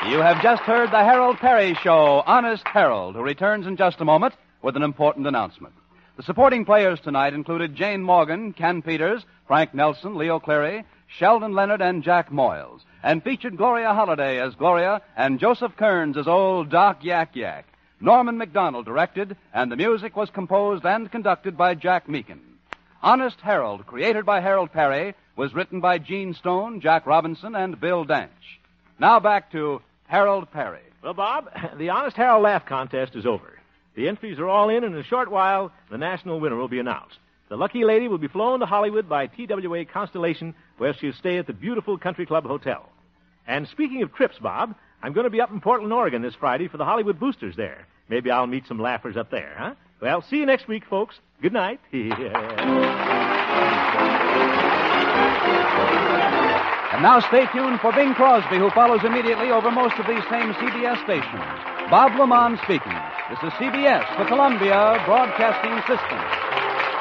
You have just heard the Harold Perry Show, Honest Harold, who returns in just a moment with an important announcement. The supporting players tonight included Jane Morgan, Ken Peters, Frank Nelson, Leo Cleary, Sheldon Leonard, and Jack Moyles, and featured Gloria Holliday as Gloria and Joseph Kearns as old Doc Yak Yak. Norman McDonald directed, and the music was composed and conducted by Jack Meakin. Honest Harold, created by Harold Perry, was written by Gene Stone, Jack Robinson, and Bill Danch. Now back to Harold Perry. Well, Bob, the Honest Harold Laugh Contest is over. The entries are all in a short while, the national winner will be announced. The lucky lady will be flown to Hollywood by TWA Constellation, where she'll stay at the beautiful Country Club Hotel. And speaking of trips, Bob, I'm going to be up in Portland, Oregon this Friday for the Hollywood Boosters there. Maybe I'll meet some laughers up there, huh? Well, see you next week, folks. Good night. And now stay tuned for Bing Crosby, who follows immediately over most of these same CBS stations. Bob Lamont speaking. This is CBS, the Columbia Broadcasting System.